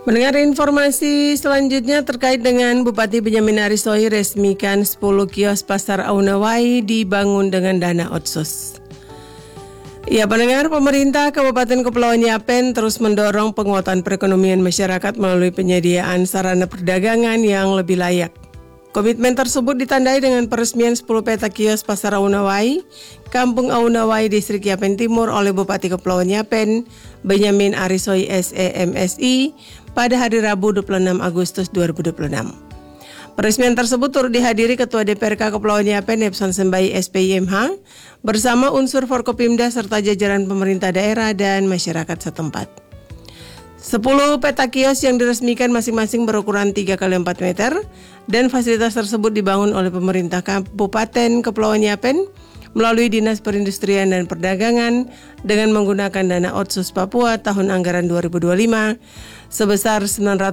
Mendengar informasi selanjutnya terkait dengan Bupati Benyamin Arisoi resmikan 10 kios pasar Aunawai dibangun dengan dana otsus. Ya, pendengar, pemerintah Kabupaten Kepulauan Yapen terus mendorong penguatan perekonomian masyarakat melalui penyediaan sarana perdagangan yang lebih layak. Komitmen tersebut ditandai dengan peresmian 10 peta kios pasar Aunawai, Kampung Aunawai, Distrik Yapen Timur oleh Bupati Kepulauan Yapen, Benyamin Arisoi SEMSI pada hari Rabu 26 Agustus 2026. Peresmian tersebut turut dihadiri Ketua DPRK Kepulauan Yapen Epson Sembai SPIMH bersama unsur Forkopimda serta jajaran pemerintah daerah dan masyarakat setempat. 10 peta kios yang diresmikan masing-masing berukuran 3x4 meter dan fasilitas tersebut dibangun oleh pemerintah Kabupaten Kepulauan Yapen melalui Dinas Perindustrian dan Perdagangan dengan menggunakan dana Otsus Papua tahun anggaran 2025 sebesar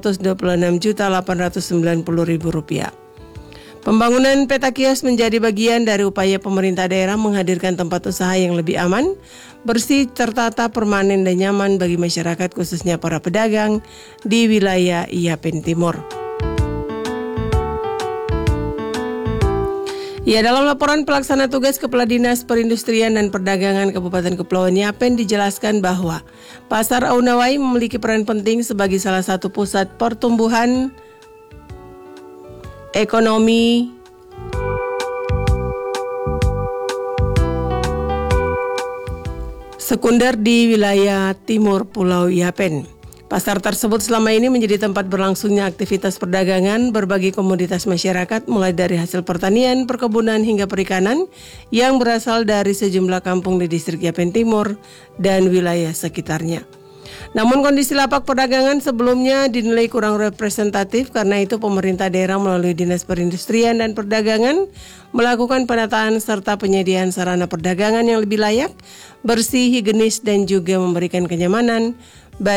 Rp926.890.000. Pembangunan peta kios menjadi bagian dari upaya pemerintah daerah menghadirkan tempat usaha yang lebih aman, bersih, tertata, permanen, dan nyaman bagi masyarakat khususnya para pedagang di wilayah Yapen Timur. Ya, dalam laporan pelaksana tugas Kepala Dinas Perindustrian dan Perdagangan Kabupaten Kepulauan Yapen dijelaskan bahwa Pasar Aunawai memiliki peran penting sebagai salah satu pusat pertumbuhan ekonomi sekunder di wilayah timur Pulau Yapen. Pasar tersebut selama ini menjadi tempat berlangsungnya aktivitas perdagangan berbagai komoditas masyarakat mulai dari hasil pertanian, perkebunan hingga perikanan yang berasal dari sejumlah kampung di Distrik Yapen Timur dan wilayah sekitarnya. Namun kondisi lapak perdagangan sebelumnya dinilai kurang representatif, karena itu pemerintah daerah melalui Dinas Perindustrian dan Perdagangan melakukan penataan serta penyediaan sarana perdagangan yang lebih layak, bersih, higienis, dan juga memberikan kenyamanan